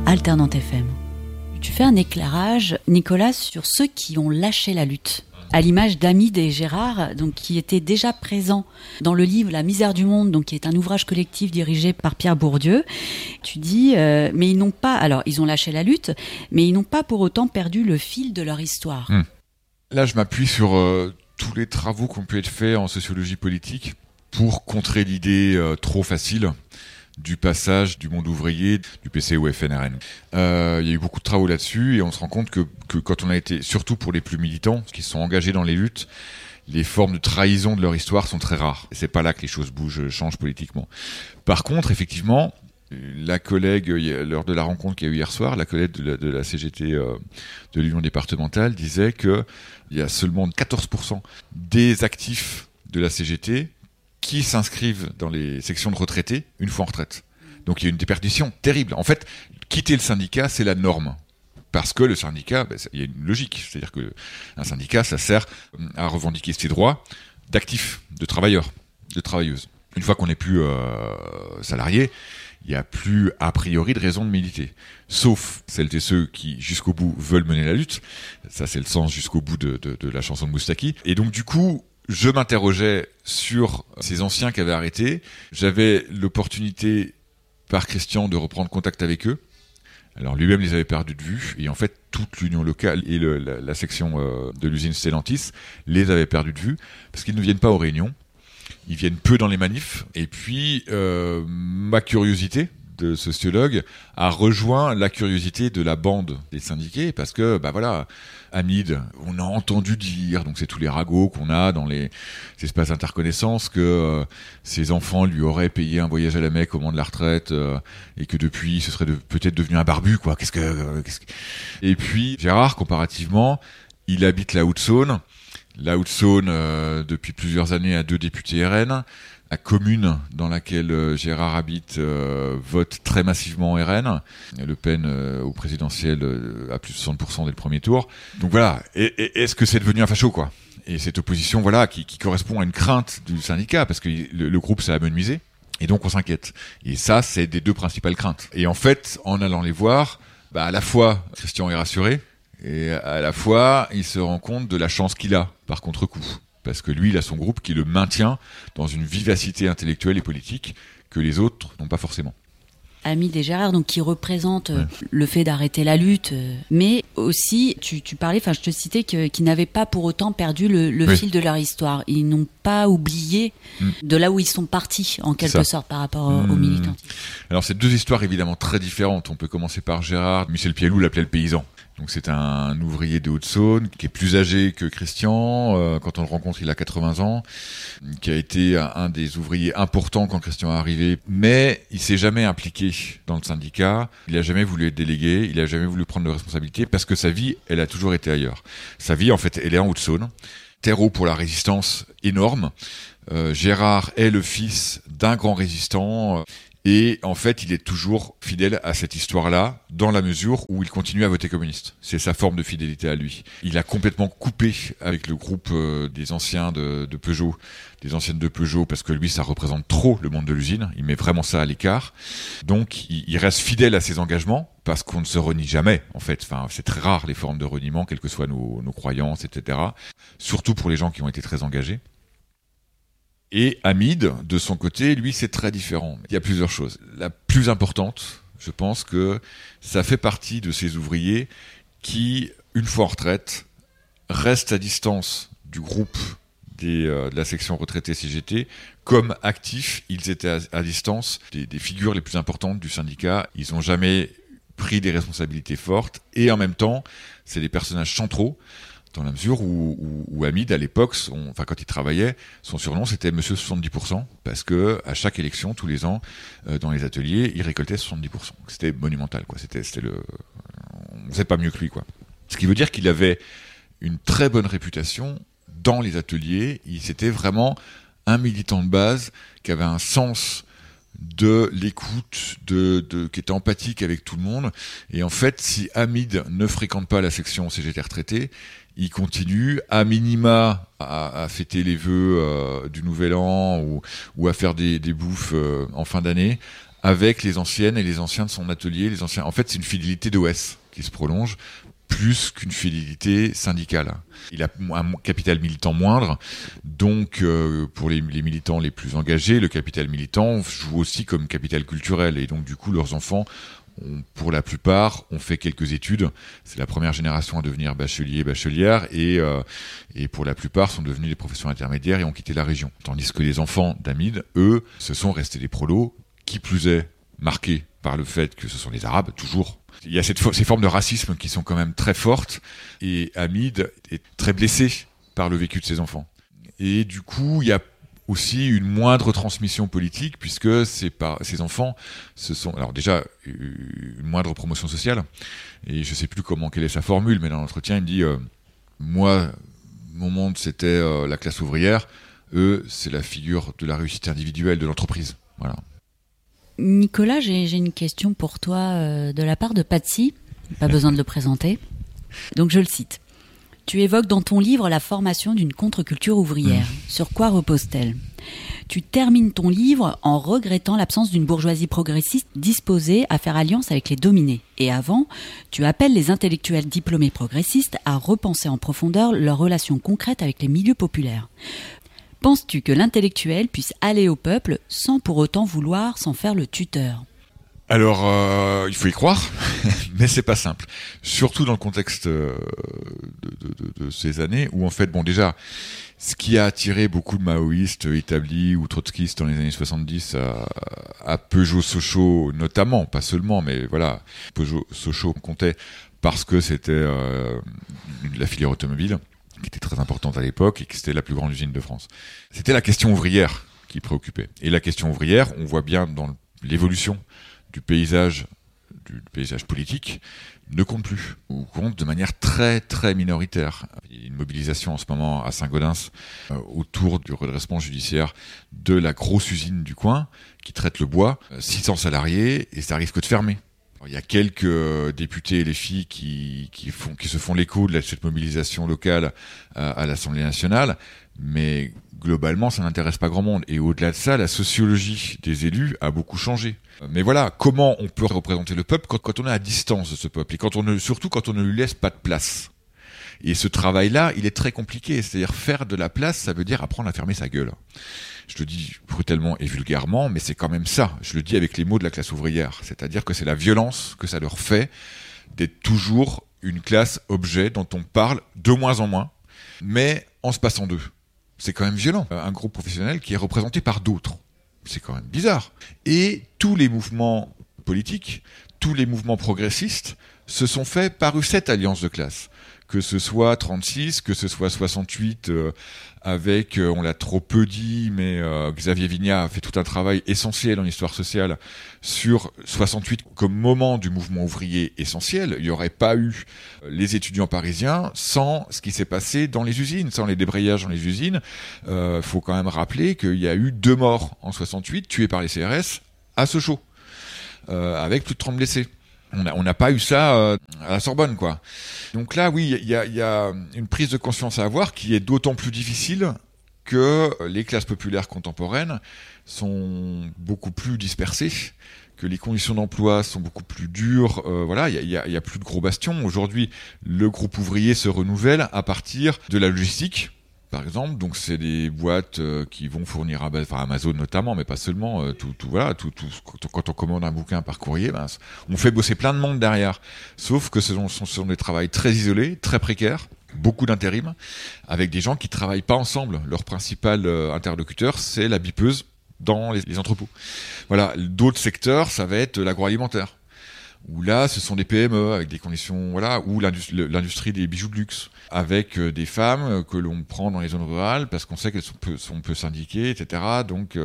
Alternante FM. Tu fais un éclairage, Nicolas, sur ceux qui ont lâché la lutte. À l'image d'Hamid et Gérard, donc, qui étaient déjà présents dans le livre La misère du monde, donc, qui est un ouvrage collectif dirigé par Pierre Bourdieu. Tu dis, mais ils n'ont pas, alors ils ont lâché la lutte, mais ils n'ont pas pour autant perdu le fil de leur histoire. Là, je m'appuie sur tous les travaux qui ont pu être faits en sociologie politique pour contrer l'idée trop facile du passage du monde ouvrier, du PC au FNRN. Il y a eu beaucoup de travaux là-dessus et on se rend compte que quand on a été, surtout pour les plus militants, qui se sont engagés dans les luttes, les formes de trahison de leur histoire sont très rares. C'est pas là que les choses changent politiquement. Par contre, effectivement, la collègue, lors de la rencontre qu'il y a eu hier soir, la collègue de la CGT de l'Union départementale disait qu'il y a seulement 14% des actifs de la CGT qui s'inscrivent dans les sections de retraités une fois en retraite. Donc il y a une déperdition terrible. En fait, quitter le syndicat, c'est la norme. Parce que le syndicat, il y a une logique. C'est-à-dire qu'un syndicat, ça sert à revendiquer ses droits d'actifs, de travailleurs, de travailleuses. Une fois qu'on n'est plus salarié, il n'y a plus a priori de raison de militer. Sauf celles et ceux qui, jusqu'au bout, veulent mener la lutte. Ça, c'est le sens jusqu'au bout de la chanson de Moustaki. Et donc, du coup, je m'interrogeais sur ces anciens qui avaient arrêté. J'avais l'opportunité, par Christian, de reprendre contact avec eux. Alors lui-même les avait perdus de vue. Et en fait, toute l'union locale et la section de l'usine Stellantis les avait perdus de vue. Parce qu'ils ne viennent pas aux réunions. Ils viennent peu dans les manifs. Et puis, ma curiosité de sociologue a rejoint la curiosité de la bande des syndiqués. Parce que, Hamid, on a entendu dire, donc c'est tous les ragots qu'on a dans les espaces interconnaissances, que ses enfants lui auraient payé un voyage à la Mecque au moment de la retraite et que depuis, ce serait peut-être devenu un barbu, quoi. Et puis, Gérard, comparativement, il habite la Haute-Saône. La Haute-Saône, depuis plusieurs années, a 2 députés RN. La commune dans laquelle Gérard habite vote très massivement RN. Le Pen au présidentiel à plus de 60% dès le premier tour. Donc voilà, est-ce que c'est devenu un facho, quoi ? Et cette opposition, qui correspond à une crainte du syndicat, parce que le groupe s'est amenuisé, et donc on s'inquiète. Et ça, c'est des 2 principales craintes. Et en fait, en allant les voir, à la fois, Christian est rassuré, et à la fois, il se rend compte de la chance qu'il a, par contre-coup. Parce que lui, il a son groupe qui le maintient dans une vivacité intellectuelle et politique que les autres n'ont pas forcément. Hamid et Gérard, donc, qui représentent le fait d'arrêter la lutte, mais aussi, tu parlais, je te citais, qu'ils n'avaient pas pour autant perdu le fil de leur histoire. Ils n'ont pas oublié de là où ils sont partis, en quelque sorte, par rapport aux militantisme. Alors, c'est 2 histoires évidemment très différentes. On peut commencer par Gérard. Michel Pialou l'appelait le paysan. Donc c'est un ouvrier de Haute-Saône qui est plus âgé que Christian. Quand on le rencontre, il a 80 ans, qui a été un des ouvriers importants quand Christian est arrivé. Mais il s'est jamais impliqué dans le syndicat. Il a jamais voulu être délégué. Il a jamais voulu prendre de responsabilité parce que sa vie, elle a toujours été ailleurs. Sa vie, en fait, elle est en Haute-Saône. Terreau pour la résistance énorme. Gérard est le fils d'un grand résistant. Et en fait, il est toujours fidèle à cette histoire-là, dans la mesure où il continue à voter communiste. C'est sa forme de fidélité à lui. Il a complètement coupé avec le groupe des anciens de Peugeot, des anciennes de Peugeot, parce que lui, ça représente trop le monde de l'usine. Il met vraiment ça à l'écart. Donc, il reste fidèle à ses engagements, parce qu'on ne se renie jamais, en fait. C'est très rare, les formes de reniement, quelles que soient nos croyances, etc. Surtout pour les gens qui ont été très engagés. Et Hamid, de son côté, lui, c'est très différent. Il y a plusieurs choses. La plus importante, je pense que ça fait partie de ces ouvriers qui, une fois en retraite, restent à distance du groupe de la section retraité CGT. Comme actifs, ils étaient à distance des figures les plus importantes du syndicat. Ils n'ont jamais pris des responsabilités fortes. Et en même temps, c'est des personnages centraux, dans la mesure où Hamid, à l'époque, quand il travaillait, son surnom c'était Monsieur 70%, parce que à chaque élection, tous les ans, dans les ateliers, il récoltait 70%. C'était monumental, quoi. On ne sait pas mieux que lui, quoi. Ce qui veut dire qu'il avait une très bonne réputation dans les ateliers. C'était vraiment un militant de base qui avait un sens de l'écoute, qui était empathique avec tout le monde. Et en fait, si Hamid ne fréquente pas la section CGT retraité, il continue à minima à fêter les vœux du Nouvel An ou à faire des bouffes en fin d'année avec les anciennes et les anciens de son atelier. Les anciens. En fait, c'est une fidélité d'OS qui se prolonge, plus qu'une fidélité syndicale. Il a un capital militant moindre, donc pour les militants les plus engagés, le capital militant joue aussi comme capital culturel, et donc du coup leurs enfants, pour la plupart, ont fait quelques études. C'est la première génération à devenir bachelier, bachelière, et pour la plupart sont devenus des professeurs intermédiaires et ont quitté la région. Tandis que les enfants d'Hamid, eux, se sont restés des prolos, qui plus est marqués par le fait que ce sont les Arabes, toujours. Il y a ces formes de racisme qui sont quand même très fortes, et Hamid est très blessé par le vécu de ses enfants. Et du coup, il y a aussi une moindre transmission politique, puisque ces enfants, alors déjà une moindre promotion sociale, et je sais plus quelle est sa formule, mais dans l'entretien il dit moi, mon monde c'était la classe ouvrière, eux c'est la figure de la réussite individuelle de l'entreprise. Voilà. Nicolas, j'ai une question pour toi de la part de Patsy, pas besoin de le présenter. Donc je le cite. Tu évoques dans ton livre la formation d'une contre-culture ouvrière. Sur quoi repose-t-elle ? Tu termines ton livre en regrettant l'absence d'une bourgeoisie progressiste disposée à faire alliance avec les dominés. Et avant, tu appelles les intellectuels diplômés progressistes à repenser en profondeur leurs relations concrètes avec les milieux populaires. Penses-tu que l'intellectuel puisse aller au peuple sans pour autant vouloir s'en faire le tuteur ? Alors, il faut y croire, mais c'est pas simple. Surtout dans le contexte de ces années où, en fait, déjà, ce qui a attiré beaucoup de maoïstes établis ou trotskistes dans les années 70 à Peugeot-Sochaux notamment, pas seulement, mais voilà, Peugeot-Sochaux comptait parce que c'était la filière automobile, qui était très importante à l'époque et qui c'était la plus grande usine de France. C'était la question ouvrière qui préoccupait. Et la question ouvrière, on voit bien dans l'évolution du paysage politique, ne compte plus, ou compte de manière très très minoritaire. Il y a une mobilisation en ce moment à Saint-Gaudens autour du redressement judiciaire de la grosse usine du coin qui traite le bois, 600 salariés, et ça risque de fermer. Alors, il y a quelques députés et les filles qui se font l'écho de cette mobilisation locale à l'Assemblée nationale, mais globalement, ça n'intéresse pas grand monde. Et au-delà de ça, la sociologie des élus a beaucoup changé. Mais voilà, comment on peut représenter le peuple quand on est à distance de ce peuple, et surtout quand on ne lui laisse pas de place. Et ce travail-là, il est très compliqué. C'est-à-dire faire de la place, ça veut dire apprendre à fermer sa gueule. Je le dis brutalement et vulgairement, mais c'est quand même ça. Je le dis avec les mots de la classe ouvrière. C'est-à-dire que c'est la violence que ça leur fait d'être toujours une classe objet dont on parle de moins en moins, mais en se passant d'eux. C'est quand même violent. Un groupe professionnel qui est représenté par d'autres. C'est quand même bizarre. Et tous les mouvements politiques, tous les mouvements progressistes se sont faits par cette alliance de classe. Que ce soit 36, que ce soit 68, avec, on l'a trop peu dit, mais Xavier Vignat a fait tout un travail essentiel en histoire sociale sur 68 comme moment du mouvement ouvrier essentiel. Il n'y aurait pas eu les étudiants parisiens sans ce qui s'est passé dans les usines, sans les débrayages dans les usines. Faut quand même rappeler qu'il y a eu 2 morts en 68, tués par les CRS, à Sochaux, avec plus de 30 blessés. On n'a pas eu ça à la Sorbonne, quoi. Donc là, oui, il y a une prise de conscience à avoir qui est d'autant plus difficile que les classes populaires contemporaines sont beaucoup plus dispersées, que les conditions d'emploi sont beaucoup plus dures. Voilà, il y a plus de gros bastions. Aujourd'hui, le groupe ouvrier se renouvelle à partir de la logistique, par exemple. Donc c'est des boîtes qui vont fournir Amazon notamment, mais pas seulement. Quand on commande un bouquin par courrier, on fait bosser plein de monde derrière. Sauf que ce sont des travails très isolés, très précaires, beaucoup d'intérim, avec des gens qui travaillent pas ensemble. Leur principal interlocuteur, c'est la bipeuse dans les entrepôts. Voilà. D'autres secteurs, ça va être l'agroalimentaire, où là, ce sont des PME avec des conditions, voilà, ou l'industrie des bijoux de luxe, avec des femmes que l'on prend dans les zones rurales parce qu'on sait qu'elles sont peu syndiquées, etc. Donc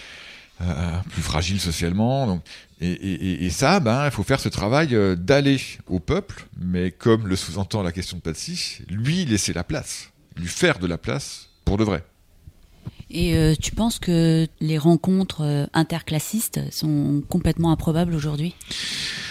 plus fragiles socialement. Donc, et ça, il faut faire ce travail d'aller au peuple, mais comme le sous-entend la question de Patsy, lui laisser la place, lui faire de la place pour de vrai. Et tu penses que les rencontres interclassistes sont complètement improbables aujourd'hui ?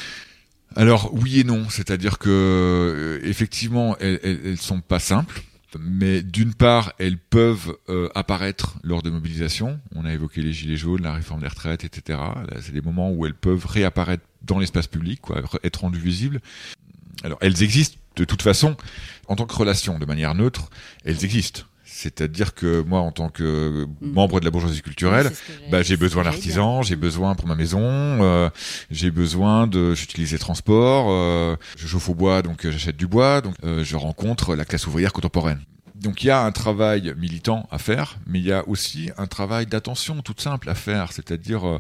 Alors oui et non, c'est-à-dire que effectivement elles sont pas simples. Mais d'une part, elles peuvent apparaître lors de mobilisations. On a évoqué les gilets jaunes, la réforme des retraites, etc. Là, c'est des moments où elles peuvent réapparaître dans l'espace public, quoi, être rendues visibles. Alors, elles existent de toute façon en tant que relation, de manière neutre. Elles existent. C'est-à-dire que moi, en tant que membre de la bourgeoisie culturelle, j'ai besoin d'artisans, j'ai besoin pour ma maison, j'utilise les transports, je chauffe au bois, donc j'achète du bois, donc je rencontre la classe ouvrière contemporaine. Donc il y a un travail militant à faire, mais il y a aussi un travail d'attention toute simple à faire, c'est-à-dire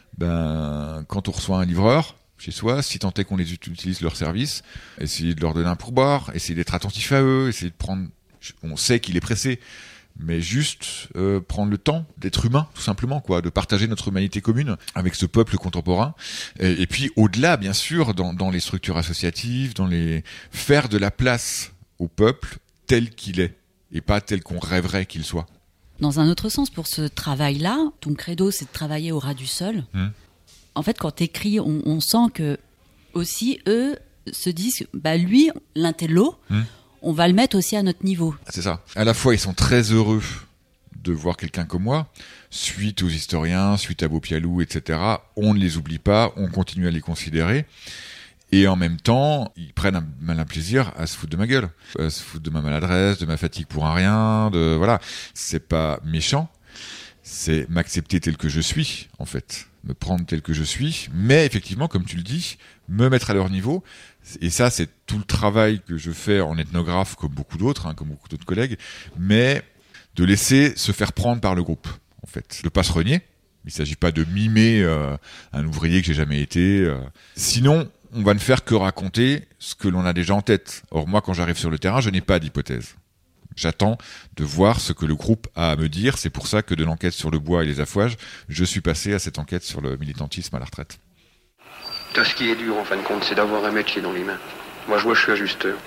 quand on reçoit un livreur chez soi, si tant est qu'on les utilise leur service, essayer de leur donner un pourboire, essayer d'être attentif à eux, essayer de prendre... On sait qu'il est pressé, mais juste prendre le temps d'être humain, tout simplement, quoi, de partager notre humanité commune avec ce peuple contemporain. Et puis au-delà, bien sûr, dans les structures associatives, faire de la place au peuple tel qu'il est, et pas tel qu'on rêverait qu'il soit. Dans un autre sens, pour ce travail-là, ton credo, c'est de travailler au ras du sol. En fait, quand t'écris, on sent que aussi eux se disent, lui, l'intello. On va le mettre aussi à notre niveau. C'est ça. À la fois, ils sont très heureux de voir quelqu'un comme moi, suite aux historiens, suite à Bopialou, etc. On ne les oublie pas, on continue à les considérer. Et en même temps, ils prennent un malin plaisir à se foutre de ma gueule, à se foutre de ma maladresse, de ma fatigue pour un rien, voilà. C'est pas méchant, c'est m'accepter tel que je suis, en fait. Me prendre tel que je suis, mais effectivement, comme tu le dis, me mettre à leur niveau. Et ça, c'est tout le travail que je fais en ethnographe, comme beaucoup d'autres, comme beaucoup d'autres collègues, mais de laisser se faire prendre par le groupe, en fait. De pas se renier. Il s'agit pas de mimer un ouvrier que j'ai jamais été. Sinon, on va ne faire que raconter ce que l'on a déjà en tête. Or, moi, quand j'arrive sur le terrain, je n'ai pas d'hypothèse. J'attends de voir ce que le groupe a à me dire. C'est pour ça que de l'enquête sur le bois et les affouages, je suis passé à cette enquête sur le militantisme à la retraite. Tout ce qui est dur, en fin de compte, c'est d'avoir un métier dans les mains. Moi, je suis ajusteur.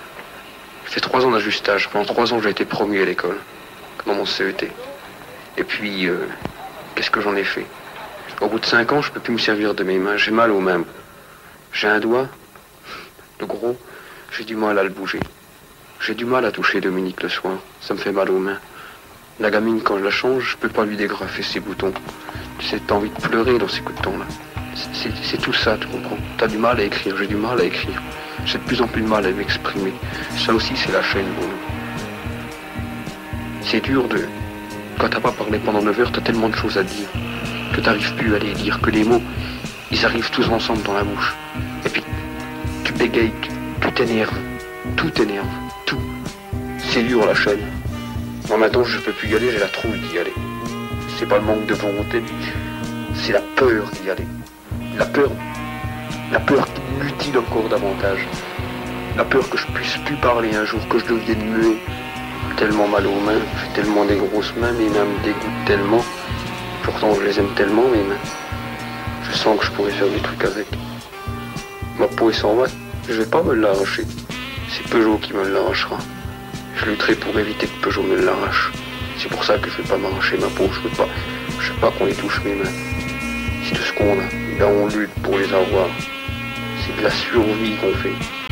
J'ai fait 3 ans d'ajustage. Pendant 3 ans, j'ai été promu à l'école, dans mon CET. Et puis, qu'est-ce que j'en ai fait? Au bout de 5 ans, je peux plus me servir de mes mains. J'ai mal aux mains. J'ai un doigt, le gros, j'ai du mal à le bouger. J'ai du mal à toucher Dominique le soir. Ça me fait mal aux mains. La gamine, quand je la change, je peux pas lui dégrafer ses boutons. Tu sais, t'as envie de pleurer dans ces coups de temps-là. C'est tout ça, tu comprends? T'as du mal à écrire, j'ai du mal à écrire. J'ai de plus en plus de mal à m'exprimer. Ça aussi, c'est la chaîne pour nous. C'est dur de... Quand t'as pas parlé pendant 9 heures, t'as tellement de choses à dire que t'arrives plus à les dire, que les mots, ils arrivent tous ensemble dans la bouche. Et puis, tu bégayes, tu t'énerves. Tout t'énerve, tout. C'est dur, la chaîne. Moi, maintenant, je peux plus y aller, j'ai la trouille d'y aller. C'est pas le manque de volonté, c'est la peur d'y aller. La peur qui mutile encore davantage. La peur que je puisse plus parler un jour, que je devienne muet. Tellement mal aux mains, j'ai tellement des grosses mains, mes mains me dégoûtent tellement. Pourtant je les aime tellement, mes mains. Je sens que je pourrais faire des trucs avec. Ma peau est sans va, je vais pas me l'arracher. C'est Peugeot qui me l'arrachera. Je lutterai pour éviter que Peugeot me l'arrache. C'est pour ça que je vais pas m'arracher ma peau, je veux pas qu'on les touche mes mains. C'est tout ce qu'on a, ben on lutte pour les avoir. C'est de la survie qu'on fait.